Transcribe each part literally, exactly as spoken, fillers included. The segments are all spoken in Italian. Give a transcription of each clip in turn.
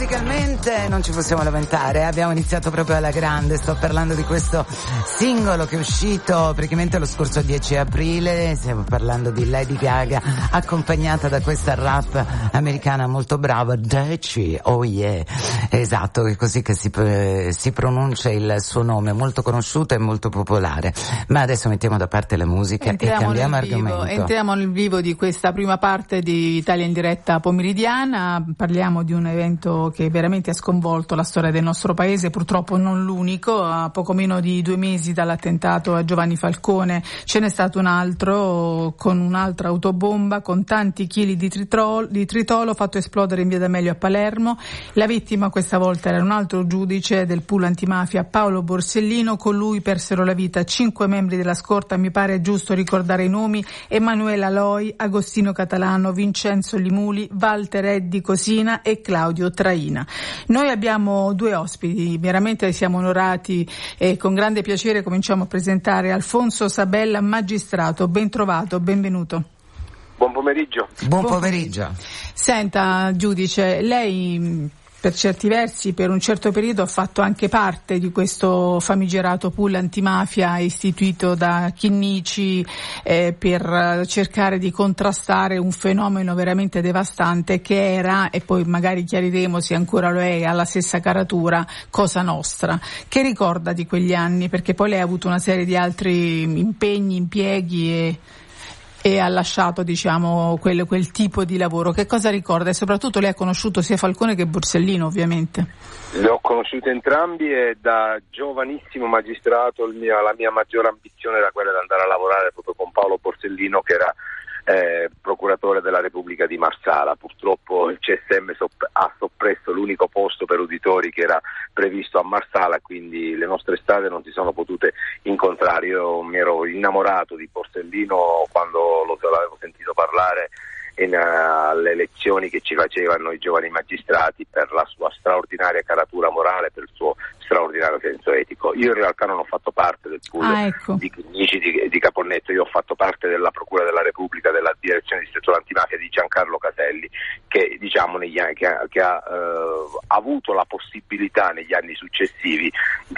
musicalmente non ci possiamo lamentare, abbiamo iniziato proprio alla grande. Sto parlando di questo singolo che è uscito praticamente lo scorso dieci aprile, stiamo parlando di Lady Gaga accompagnata da questa rap americana molto brava, Deci, oh yeah, esatto, è così che si, si pronuncia il suo nome, molto conosciuto e molto popolare. Ma adesso mettiamo da parte la musica entriamo e cambiamo argomento. Entriamo nel vivo di questa prima parte di Italia in diretta pomeridiana, parliamo di un evento che veramente ha sconvolto la storia del nostro paese, purtroppo non l'unico. A poco meno di due mesi dall'attentato a Giovanni Falcone ce n'è stato un altro con un'altra autobomba con tanti chili di tritolo, di tritolo fatto esplodere in via D'Amelio a Palermo. La vittima questa volta era un altro giudice del pool antimafia, Paolo Borsellino. Con lui persero la vita cinque membri della scorta, mi pare giusto ricordare i nomi: Emanuela Loi, Agostino Catalano, Vincenzo Limuli, Walter Eddi Cosina e Claudio Traina. Noi abbiamo due ospiti, veramente siamo onorati e con grande piacere cominciamo a presentare Alfonso Sabella, magistrato. Ben trovato, benvenuto. Buon pomeriggio. Buon pomeriggio. Senta, giudice, lei per certi versi per un certo periodo ha fatto anche parte di questo famigerato pool antimafia istituito da Chinnici eh, per cercare di contrastare un fenomeno veramente devastante che era, e poi magari chiariremo se ancora lo è, alla stessa caratura, Cosa Nostra. Che ricorda di quegli anni? Perché poi lei ha avuto una serie di altri impegni, impieghi e e ha lasciato, diciamo, quel, quel tipo di lavoro. Che cosa ricorda? E soprattutto lei ha conosciuto sia Falcone che Borsellino, ovviamente. Li ho conosciuti entrambi e da giovanissimo magistrato il mio, la mia maggiore ambizione era quella di andare a lavorare proprio con Paolo Borsellino, che era eh, procuratore della Repubblica di Marsala. Purtroppo il C S M sopp- ha soppresso l'unico posto per uditori che era previsto a Marsala, quindi le nostre strade non si sono potute incontrare. Io mi ero innamorato di Borsellino quando lo l'avevo sentito parlare in, uh, alle lezioni che ci facevano i giovani magistrati, per la sua straordinaria caratura morale, per il suo straordinario senso etico. Io in realtà non ho fatto parte del pool ah, ecco. di Chinnici di, di Caponnetto, io ho fatto parte della Procura della Repubblica, della Direzione Distrettuale Antimafia di Giancarlo Caselli, che diciamo negli anni, che ha, che ha eh, avuto la possibilità negli anni successivi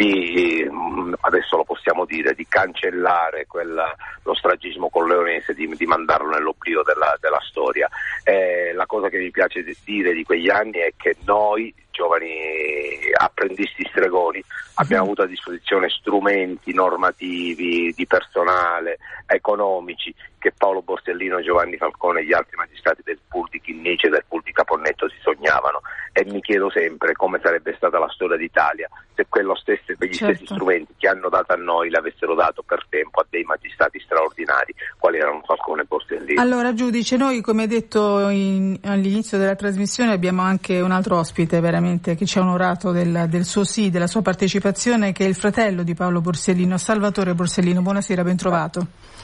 di, adesso lo possiamo dire, di cancellare quella, lo stragismo corleonese, di, di mandarlo nell'oblio della, della storia. Eh, la cosa che mi piace dire di quegli anni è che noi, giovani apprendisti stregoni, abbiamo avuto a disposizione strumenti normativi, di personale, economici, che Paolo Borsellino, Giovanni Falcone e gli altri magistrati del pool di Chinnici e del pool di Caponnetto si sognavano. E mi chiedo sempre come sarebbe stata la storia d'Italia se quello stesso, quegli certo. stessi strumenti che hanno dato a noi l'avessero dato per tempo a dei magistrati straordinari quali erano Falcone e Borsellino. Allora, giudice, noi come detto in, all'inizio della trasmissione abbiamo anche un altro ospite veramente che ci ha onorato del, del suo sì, della sua partecipazione, che è il fratello di Paolo Borsellino, Salvatore Borsellino. Buonasera, ben trovato.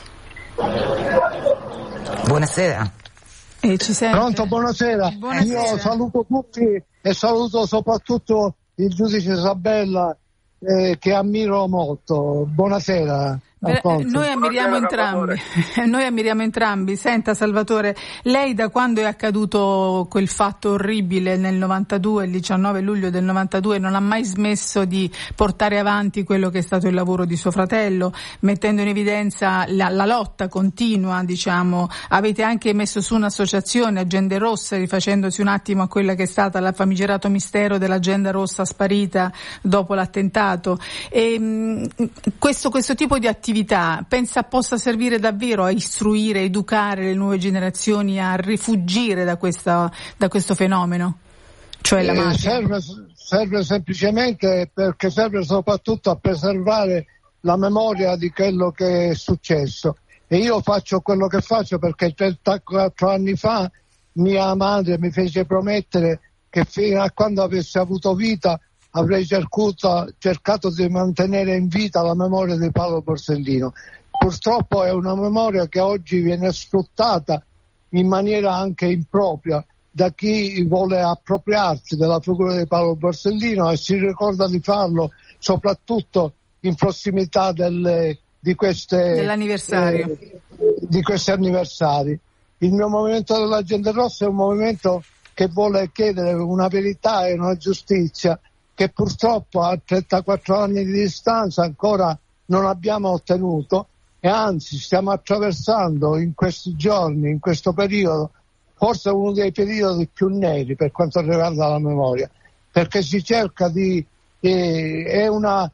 Buonasera. E ci sente? Pronto, buonasera. buonasera. Io saluto tutti e saluto soprattutto il giudice Sabella eh, che ammiro molto. Buonasera. Noi ammiriamo entrambi, noi ammiriamo entrambi. Senta Salvatore, lei da quando è accaduto quel fatto orribile nel novantadue, il diciannove luglio del novantadue, non ha mai smesso di portare avanti quello che è stato il lavoro di suo fratello, mettendo in evidenza la, la lotta continua, diciamo. Avete anche messo su un'associazione, Agende Rosse, rifacendosi un attimo a quella che è stata la famigerato mistero dell'agenda rossa sparita dopo l'attentato. E, mh, questo, questo tipo di attività pensa possa servire davvero a istruire, educare le nuove generazioni a rifugire da questa, da questo fenomeno? Cioè la eh, serve, serve semplicemente perché serve soprattutto a preservare la memoria di quello che è successo. E io faccio quello che faccio perché trentaquattro anni fa mia madre mi fece promettere che fino a quando avesse avuto vita avrei cercato, cercato di mantenere in vita la memoria di Paolo Borsellino. Purtroppo è una memoria che oggi viene sfruttata in maniera anche impropria da chi vuole appropriarsi della figura di Paolo Borsellino e si ricorda di farlo soprattutto in prossimità delle, di queste dell'anniversario eh, di questi anniversari. Il mio movimento dell'Agenda Rossa è un movimento che vuole chiedere una verità e una giustizia che purtroppo a trentaquattro anni di distanza ancora non abbiamo ottenuto, e anzi stiamo attraversando in questi giorni, in questo periodo, forse uno dei periodi più neri per quanto riguarda la memoria, perché si cerca di eh, è una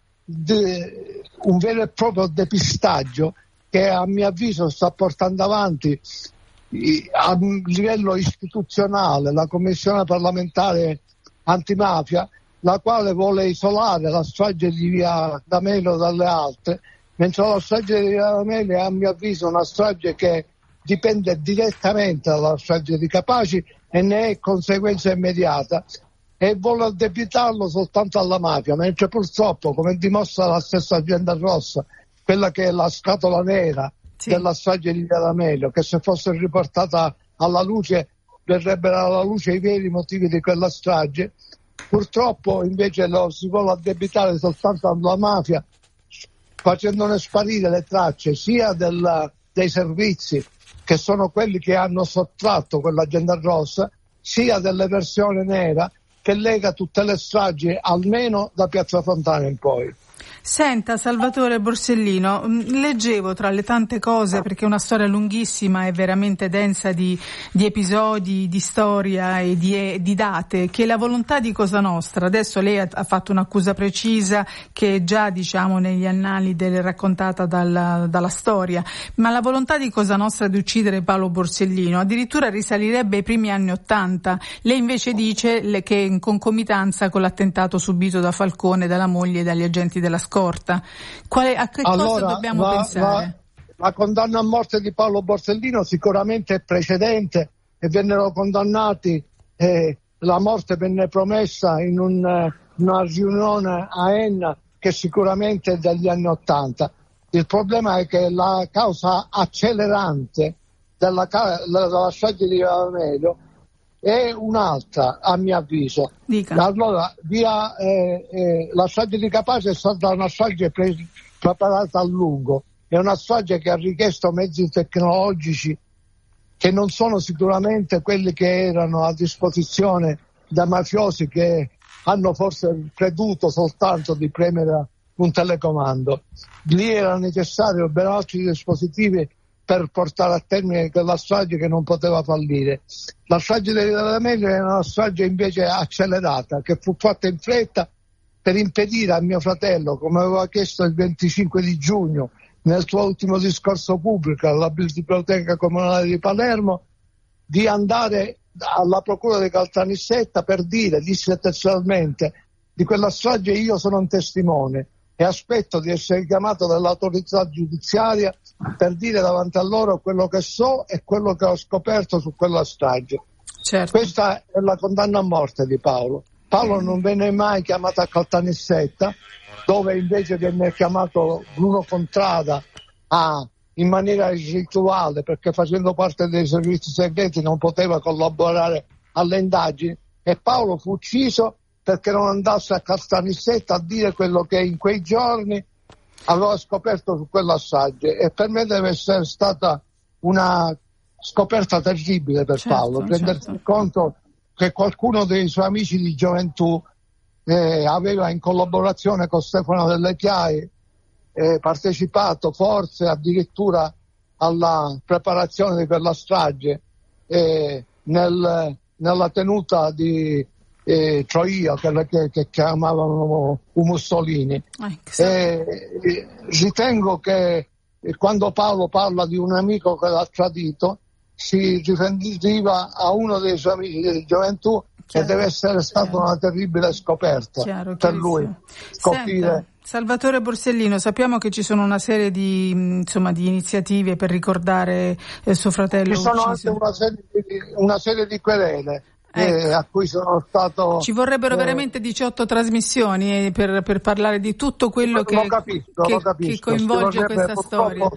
de, un vero e proprio depistaggio che a mio avviso sta portando avanti i, a livello istituzionale la Commissione parlamentare antimafia, la quale vuole isolare la strage di Via D'Amelio dalle altre, mentre la strage di Via D'Amelio è a mio avviso una strage che dipende direttamente dalla strage di Capaci e ne è conseguenza immediata, e vuole addebitarlo soltanto alla mafia, mentre purtroppo, come dimostra la stessa Agenda Rossa, quella che è la scatola nera sì. della strage di Via D'Amelio, che se fosse riportata alla luce verrebbero alla luce i veri motivi di quella strage, purtroppo invece lo si vuole addebitare soltanto alla mafia, facendone sparire le tracce sia del, dei servizi, che sono quelli che hanno sottratto quell'agenda rossa, sia delle versioni nera che lega tutte le stragi almeno da Piazza Fontana in poi. Senta Salvatore Borsellino, leggevo tra le tante cose, perché è una storia lunghissima e veramente densa di, di episodi, di storia e di, di date, che la volontà di Cosa Nostra, adesso lei ha, ha fatto un'accusa precisa che è già diciamo negli annali del, raccontata dalla, dalla storia, ma la volontà di Cosa Nostra di uccidere Paolo Borsellino addirittura risalirebbe ai primi anni Ottanta. Lei invece dice le, che in concomitanza con l'attentato subito da Falcone, dalla moglie e dagli agenti della scorta. Quale, a che allora, cosa dobbiamo la, pensare? La, la condanna a morte di Paolo Borsellino sicuramente è precedente, e vennero condannati, eh, la morte venne promessa in un, una riunione a Enna che sicuramente è degli anni Ottanta. Il problema è che la causa accelerante della, della strage di Via D'Amelio è un'altra, a mio avviso. Dica. Allora, via, eh, eh, la strage di Capaci è stata una strage pre- preparata a lungo, è una strage che ha richiesto mezzi tecnologici che non sono sicuramente quelli che erano a disposizione da mafiosi che hanno forse creduto soltanto di premere un telecomando. Lì era necessario ben altri dispositivi per portare a termine quella strage che non poteva fallire. La strage di Via D'Amelio è una strage invece accelerata, che fu fatta in fretta per impedire a mio fratello, come aveva chiesto il venticinque di giugno nel suo ultimo discorso pubblico alla Biblioteca Comunale di Palermo, di andare alla Procura di Caltanissetta per dire, disse testualmente, di quella strage io sono un testimone e aspetto di essere chiamato dall'autorità giudiziaria per dire davanti a loro quello che so e quello che ho scoperto su quella strage. Certo. Questa è la condanna a morte di Paolo. Paolo non venne mai chiamato a Caltanissetta, dove invece venne chiamato Bruno Contrada a, in maniera rituale, perché facendo parte dei servizi segreti non poteva collaborare alle indagini, e Paolo fu ucciso perché non andasse a Caltanissetta a dire quello che in quei giorni aveva scoperto su quella strage, e per me deve essere stata una scoperta terribile per certo, Paolo, rendersi certo. conto che qualcuno dei suoi amici di gioventù eh, aveva in collaborazione con Stefano Delle Chiaie eh, partecipato forse addirittura alla preparazione di quella strage eh, nel, nella tenuta di Eh, Troia, che, che, che chiamavano Mussolini. Eh, eh, ritengo che eh, quando Paolo parla di un amico che l'ha tradito si riferiva a uno dei suoi amici di gioventù, chiaro, che deve essere stata chiaro. una terribile scoperta chiaro, per lui scoprire. Senta, Salvatore Borsellino, sappiamo che ci sono una serie di, insomma, di iniziative per ricordare eh, suo fratello ci sono ucciso. anche una serie di, una serie di querele Ecco. Eh, a cui sono stato ci vorrebbero eh, veramente diciotto trasmissioni per, per parlare di tutto quello che, lo capisco, che, lo capisco. che coinvolge questa storia.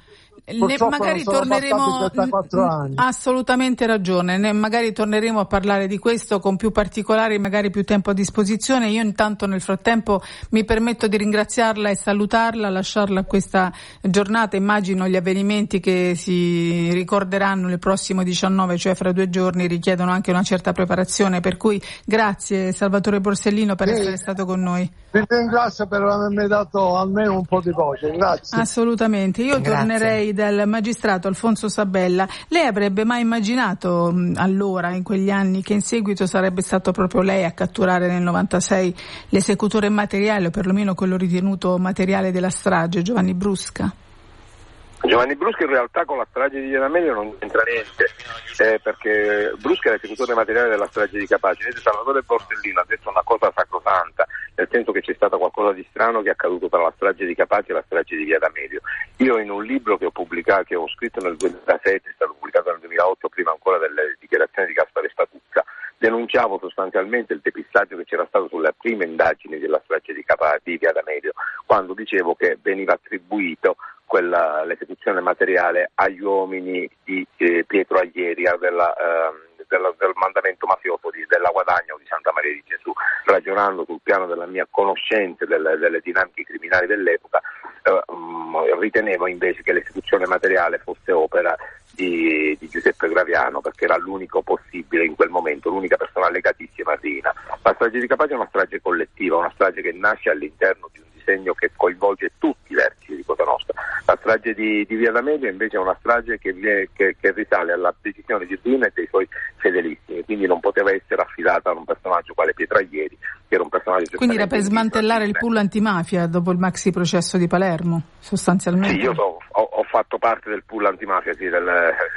Ne, magari torneremo anni. Assolutamente ragione, ne, magari torneremo a parlare di questo con più particolari, magari più tempo a disposizione. Io intanto nel frattempo mi permetto di ringraziarla e salutarla, lasciarla a questa giornata. Immagino gli avvenimenti che si ricorderanno il prossimo diciannove, cioè fra due giorni, richiedono anche una certa preparazione, per cui grazie Salvatore Borsellino per sì. essere stato con noi. Vi ringrazio per avermi dato almeno un po' di voce, grazie. Assolutamente, io grazie. tornerei dal magistrato Alfonso Sabella. Lei avrebbe mai immaginato mh, allora, in quegli anni, che in seguito sarebbe stato proprio lei a catturare nel novantasei l'esecutore materiale, o perlomeno quello ritenuto materiale della strage, Giovanni Brusca? Giovanni Brusca in realtà con la strage di Via D'Amelio non c'entra niente, eh, perché Brusca è l'esecutore materiale della strage di Capaci. Vedete, Salvatore Borsellino ha detto una cosa sacrosanta, nel senso che c'è stato qualcosa di strano che è accaduto tra la strage di Capaci e la strage di Via D'Amelio. Io in un libro che ho pubblicato, che ho scritto nel duemilasette, è stato pubblicato nel duemilaotto, prima ancora delle dichiarazioni di Gaspare Spatuzza, denunciavo sostanzialmente il depistaggio che c'era stato sulle prime indagini della strage di Capaci, di Via D'Amelio, quando dicevo che veniva attribuito quella, l'esecuzione materiale agli uomini di eh, Pietro Aglieri, della, eh, della, del mandamento mafioso di, della Guadagna o di Santa Maria di Gesù. Ragionando sul piano della mia conoscenza delle, delle dinamiche criminali dell'epoca, eh, mh, ritenevo invece che l'esecuzione materiale fosse opera di, di Giuseppe Graviano, perché era l'unico possibile in quel momento, l'unica persona legatissima a Rina. La strage di Capaci è una strage collettiva, una strage che nasce all'interno di un disegno che coinvolge tutti i vertici di Cosa Nostra. La strage di, di Via D'Amelio invece è una strage che, viene, che, che risale alla decisione di Rina e dei suoi fedelissimi, quindi non poteva essere affidata a un personaggio quale Pietraglieri, che era un personaggio... Quindi era per smantellare il pool antimafia dopo il maxi processo di Palermo, sostanzialmente? Sì, io so, ho, ho fatto parte del pool antimafia, sì, del,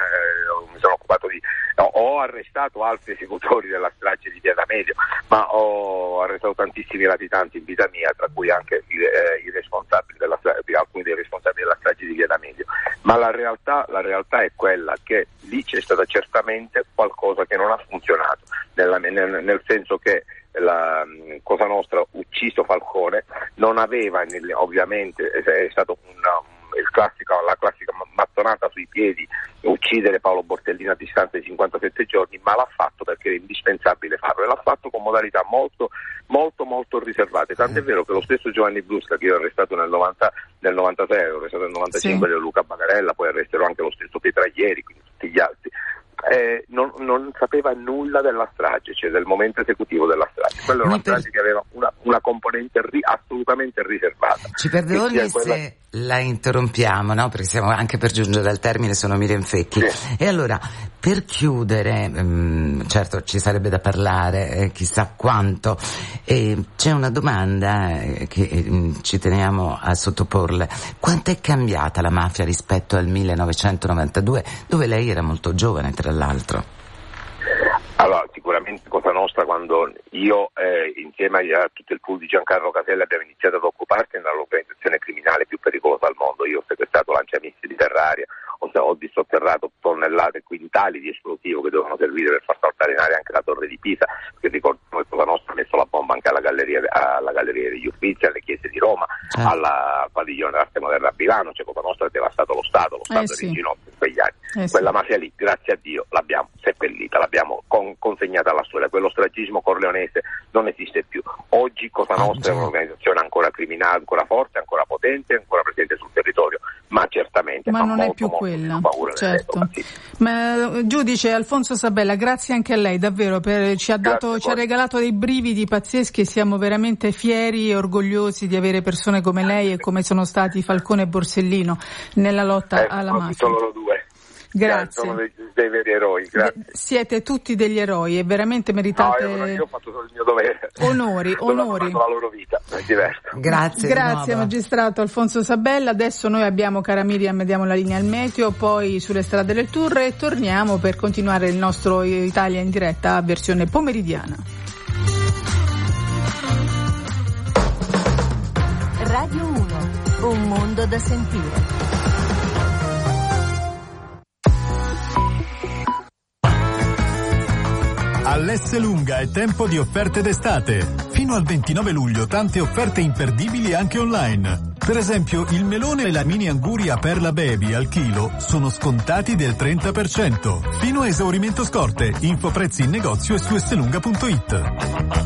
eh, mi sono occupato di... No, ho arrestato altri esecutori della strage di Via D'Amelio, ma ho arrestato tantissimi latitanti in vita mia, tra cui anche i, eh, i responsabili della, alcuni dei responsabili della strage di Via D'Amelio. Ma la realtà, la realtà è quella che lì c'è stata certamente qualcosa che non ha funzionato, nella, nel, nel senso che la Cosa Nostra, ucciso Falcone, non aveva ovviamente, è stato una, il classico, la classica mattonata sui piedi, uccidere Paolo Borsellino a distanza di cinquantasette giorni, ma l'ha fatto perché era indispensabile farlo, e l'ha fatto con modalità molto molto molto riservate, tant'è vero che lo stesso Giovanni Brusca, che io ho arrestato nel, novanta, nel novantasei, ho arrestato nel novantacinque, sì. Luca Bagarella, poi arresterò anche lo stesso Pietraglieri, quindi tutti gli altri. Eh, non, non sapeva nulla della strage, cioè del momento esecutivo della strage. Quella è una per... strage che aveva una, una componente ri, assolutamente riservata. Ci perdoni quella... se la interrompiamo, no? Perché siamo anche per giungere al termine, sono Miriam Fecchi. Sì. E allora, per chiudere, mh, certo ci sarebbe da parlare, eh, chissà quanto, eh, c'è una domanda eh, che eh, ci teniamo a sottoporle. Quanto è cambiata la mafia rispetto al millenovecentonovantadue, dove lei era molto giovane, tra l'altro? Allora, sicuramente Cosa Nostra, quando io eh, insieme a tutto il pool di Giancarlo Casella abbiamo iniziato ad occuparci dell'organizzazione criminale più pericolosa al mondo. Io ho sequestrato lanciamissili terraria, ho, ho dissotterrato tonnellate, quintali di esplosivo che dovevano servire per far saltare in aria anche la torre di Pisa, perché ricordo che Cosa Nostra ha messo la bomba anche alla galleria, alla galleria degli Uffizi, alle chiese di Roma, eh. alla padiglione d'arte moderna a Milano. Cioè Cosa Nostra ha devastato lo Stato, lo Stato eh, sì. in ginocchio in quegli anni. Eh, Quella sì. mafia lì, grazie a Dio, l'abbiamo seppellita, l'abbiamo con, consegnata alla storia. Quello stragismo corleonese non esiste più. Oggi Cosa Nostra è un'organizzazione ancora criminale, ancora forte, ancora potente, ancora presente sul territorio, ma certamente ma fa non molto, è più molto quella, paura, certo. Sì. Ma giudice Alfonso Sabella, grazie anche a lei davvero, per, ci ha dato, ci ha regalato dei brividi pazzeschi, e siamo veramente fieri e orgogliosi di avere persone come lei e come sono stati Falcone e Borsellino nella lotta eh, alla mafia. Sono loro due. Grazie. Sono dei, dei veri eroi, grazie. Siete tutti degli eroi e veramente meritate. No, io, io ho fatto solo il mio dovere. Onori, onori. La loro vita, è diverso. Grazie. Grazie magistrato Alfonso Sabella. Adesso noi abbiamo, cara Miriam, diamo la linea al meteo, poi sulle strade del tour, e torniamo per continuare il nostro Italia in diretta versione pomeridiana. Radio uno, un mondo da sentire. All'Esselunga è tempo di offerte d'estate. Fino al ventinove luglio tante offerte imperdibili anche online. Per esempio, il melone e la mini anguria Perla Baby al chilo sono scontati del trenta per cento. Fino a esaurimento scorte. Info prezzi in negozio e su esselunga punto it.